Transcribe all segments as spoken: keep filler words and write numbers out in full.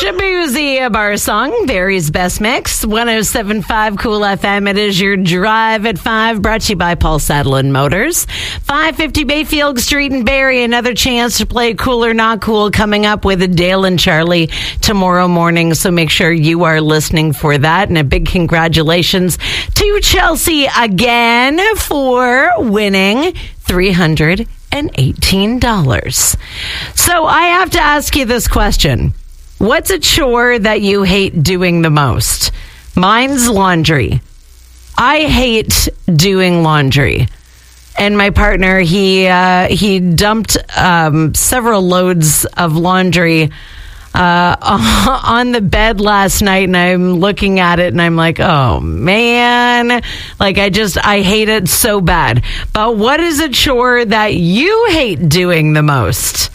Shabuzi, a bar song, Barry's Best Mix, one oh seven point five Cool F M. It is your Drive at five, brought to you by Paul Saddlein Motors. five fifty Bayfield Street in Barrie. Another chance to play Cool or Not Cool coming up with Dale and Charlie tomorrow morning, so make sure you are listening for that. And a big congratulations to Chelsea again for winning three hundred eighteen dollars. So I have to ask you this question. What's a chore that you hate doing the most? Mine's laundry. I hate doing laundry. And my partner, he uh, he dumped um, several loads of laundry uh, on the bed last night, and I'm looking at it and I'm like, oh man, like I just, I hate it so bad. But what is a chore that you hate doing the most?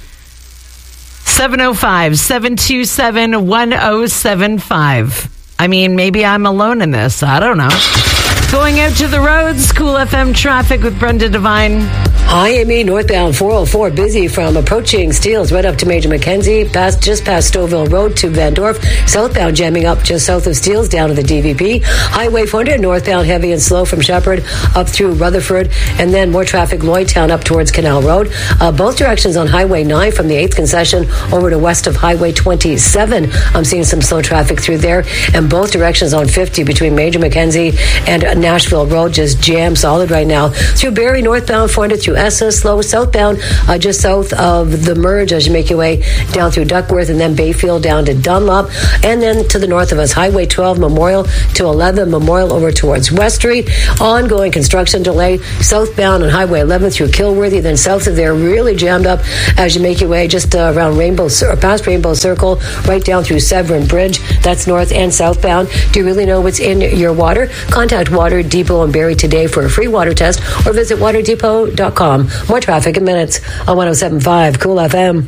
seven oh five, seven two seven, one oh seven five. I mean, maybe I'm alone in this. I don't know. Going out to the roads, Cool F M traffic with Brenda Devine. I M E northbound four oh four, busy from approaching Steeles right up to Major Mackenzie, past just past Stouffville Road to Van Dorp. Southbound jamming up just south of Steeles down to the D V P. Highway four hundred northbound heavy and slow from Shepherd up through Rutherford, and then more traffic Lloydtown up towards Canal Road. Uh, both directions on Highway nine from the eighth concession over to west of Highway twenty-seven. I'm seeing some slow traffic through there, and both directions on fifty between Major Mackenzie and Nashville Road just jam solid right now. Through Barrie northbound four hundred through Esses, slow southbound uh, just south of the merge as you make your way down through Duckworth and then Bayfield down to Dunlop, and then to the north of us Highway twelve Memorial to eleven Memorial over towards West Street. Ongoing construction delay southbound on Highway eleven through Kilworthy, then south of there really jammed up as you make your way just uh, around Rainbow or past Rainbow Circle right down through Severn Bridge. That's north and southbound. Do you really know what's in your water? Contact Water Depot in Barrie today for a free water test or visit water depot dot com. More traffic in minutes on one oh seven point five Cool F M.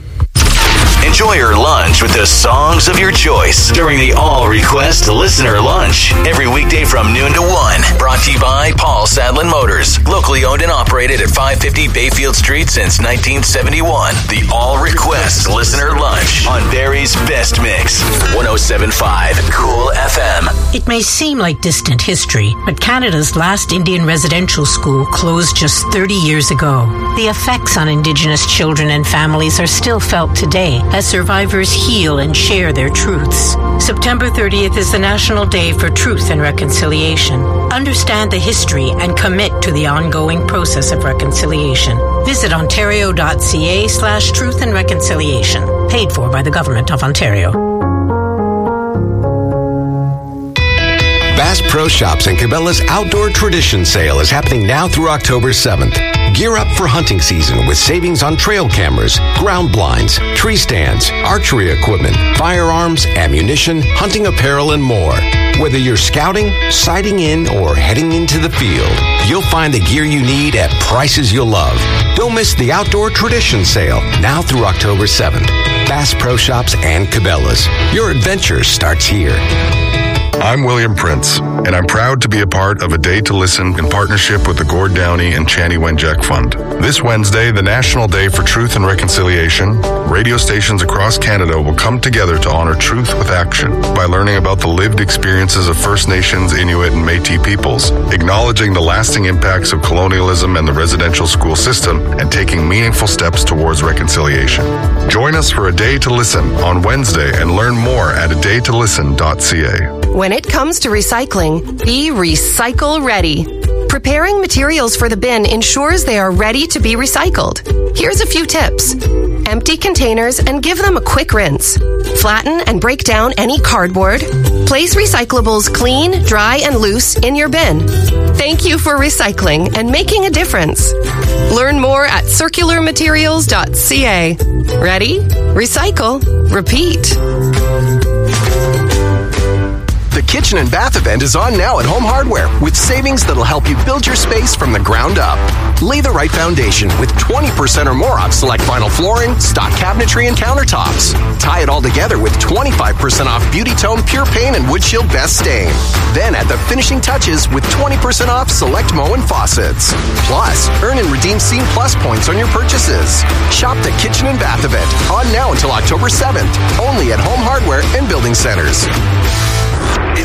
Enjoy your lunch with the songs of your choice during the All Request Listener Lunch. Every weekday from noon to one. Brought to you by Paul Saddlein Motors. Locally owned and operated at five fifty Bayfield Street since nineteen seventy-one. The All Request Listener Lunch on Barrie's Best Mix. one oh seven point five Cool F M. It may seem like distant history, but Canada's last Indian residential school closed just thirty years ago. The effects on Indigenous children and families are still felt today as survivors heal and share their truths. September thirtieth is the National Day for Truth and Reconciliation. Understand the history and commit to the ongoing process of reconciliation. Visit ontario.ca slash truth and reconciliation. Paid for by the Government of Ontario. Bass Pro Shops and Cabela's Outdoor Tradition Sale is happening now through October seventh. Gear up for hunting season with savings on trail cameras, ground blinds, tree stands, archery equipment, firearms, ammunition, hunting apparel, and more. Whether you're scouting, sighting in, or heading into the field, you'll find the gear you need at prices you'll love. Don't miss the Outdoor Tradition Sale now through October seventh. Bass Pro Shops and Cabela's. Your adventure starts here. I'm William Prince, and I'm proud to be a part of A Day to Listen in partnership with the Gord Downie and Chani Wenjack Fund. This Wednesday, the National Day for Truth and Reconciliation, radio stations across Canada will come together to honor truth with action by learning about the lived experiences of First Nations, Inuit, and Métis peoples, acknowledging the lasting impacts of colonialism and the residential school system, and taking meaningful steps towards reconciliation. Join us for A Day to Listen on Wednesday and learn more at a day to listen dot c a. When it comes to recycling, be recycle ready. Preparing materials for the bin ensures they are ready to be recycled. Here's a few tips. Empty containers and give them a quick rinse. Flatten and break down any cardboard. Place recyclables clean, dry, and loose in your bin. Thank you for recycling and making a difference. Learn more at circular materials dot c a. Ready? Recycle. Repeat. The kitchen and bath event is on now at Home Hardware with savings that'll help you build your space from the ground up. Lay the right foundation with twenty percent or more off select vinyl flooring, stock cabinetry, and countertops. Tie it all together with twenty-five percent off Beauty Tone Pure Paint and Wood Shield Best Stain. Then add the finishing touches with twenty percent off select Moen faucets. Plus, earn and redeem Scene Plus points on your purchases. Shop the kitchen and bath event on now until October seventh, only at Home Hardware and Building Centers.